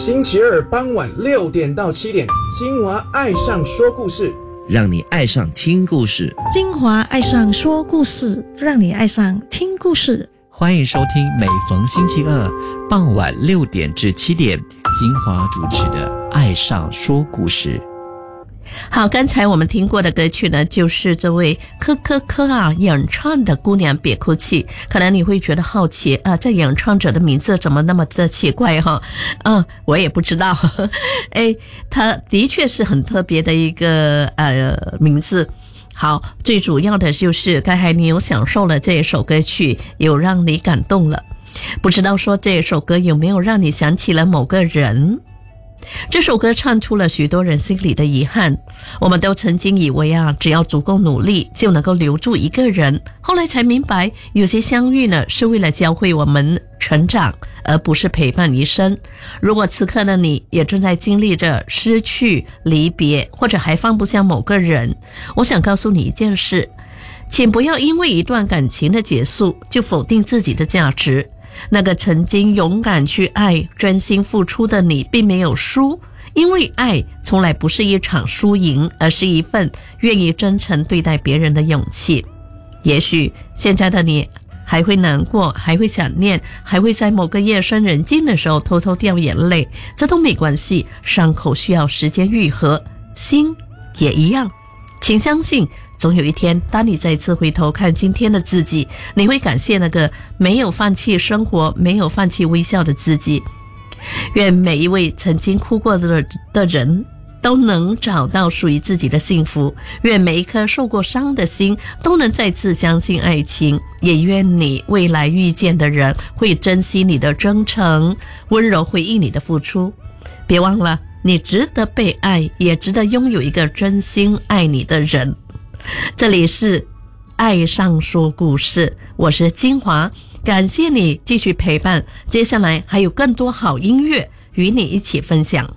星期二傍晚6点到7点，金华爱上说故事， 让你爱上听故事。 金华爱上说故事，让你爱上听故事。 欢迎收听每逢星期二傍晚6点至7点，金华主持的《爱上说故事》。 好，刚才我们听过的歌曲呢，就是这位柯柯柯啊演唱的《姑娘别哭泣》。可能你会觉得好奇啊，这演唱者的名字怎么那么的奇怪哈？我也不知道。他的确是很特别的一个名字。好，最主要的就是刚才你有享受了这一首歌曲，有让你感动了。不知道说这首歌有没有让你想起了某个人？这首歌唱出了许多人心里的遗憾。我们都曾经以为只要足够努力就能够留住一个人，后来才明白，有些相遇呢是为了教会我们成长，而不是陪伴一生。如果此刻的你也正在经历着失去、离别，或者还放不下某个人，我想告诉你一件事，请不要因为一段感情的结束就否定自己的价值。那个曾经勇敢去爱、专心付出的你并没有输，因为爱从来不是一场输赢，而是一份愿意真诚对待别人的勇气。也许现在的你还会难过，还会想念，还会在某个夜深人静的时候偷偷掉眼泪，这都没关系，伤口需要时间愈合，心也一样。请相信，总有一天，当你再次回头看今天的自己，你会感谢那个没有放弃生活、没有放弃微笑的自己。愿每一位曾经哭过的人都能找到属于自己的幸福，愿每一颗受过伤的心都能再次相信爱情，也愿你未来遇见的人会珍惜你的真诚，温柔回应你的付出。别忘了，你值得被爱，也值得拥有一个真心爱你的人。这里是爱上说故事，我是金华，感谢你继续陪伴，接下来还有更多好音乐与你一起分享。